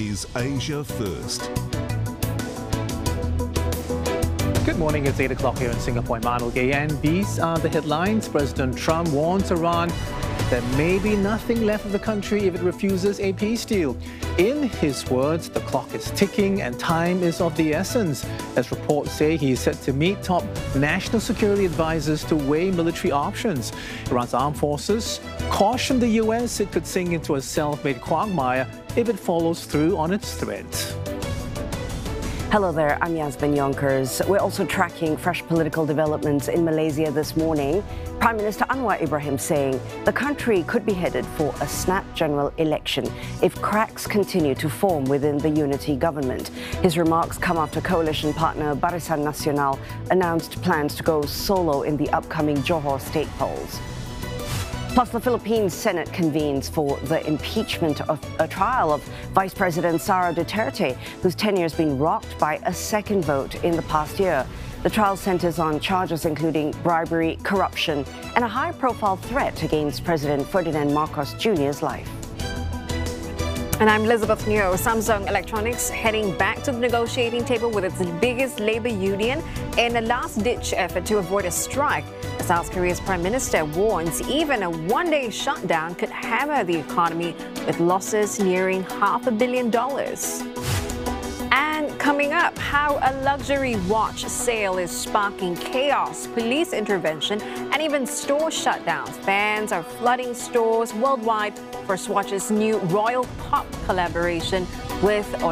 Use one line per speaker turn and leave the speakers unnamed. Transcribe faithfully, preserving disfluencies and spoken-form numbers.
is Asia First.
Good morning, it's eight o'clock here in Singapore. I'm Arnold Gay, and these are the headlines. President Trump warns Iran there may be nothing left of the country if it refuses a peace deal. In his words, the clock is ticking and time is of the essence. As reports say, he is set to meet top national security advisors to weigh military options. Iran's armed forces cautioned the U S it could sink into a self-made quagmire if it follows through on its threat.
Hello there, I'm Yasmin Yonkers. We're also tracking fresh political developments in Malaysia this morning. Prime Minister Anwar Ibrahim saying the country could be headed for a snap general election if cracks continue to form within the unity government. His remarks come after coalition partner Barisan Nasional announced plans to go solo in the upcoming Johor state polls. Plus, the Philippine Senate convenes for the impeachment of a trial of Vice President Sara Duterte, whose tenure has been rocked by a second vote in the past year. The trial centers on charges including bribery, corruption, and a high-profile threat against President Ferdinand Marcos Junior's life.
And I'm Elizabeth Neo. Samsung Electronics heading back to the negotiating table with its biggest labor union in a last-ditch effort to avoid a strike. South Korea's prime minister warns even a one-day shutdown could hammer the economy with losses nearing half a billion dollars. And coming up, how a luxury watch sale is sparking chaos, police intervention, and even store shutdowns. Fans are flooding stores worldwide for Swatch's new Royal Pop collaboration with